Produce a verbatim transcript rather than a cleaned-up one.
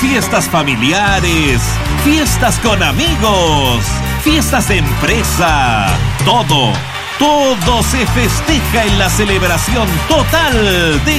fiestas familiares, fiestas con amigos, fiestas de empresa, todo, todo se festeja en la celebración total de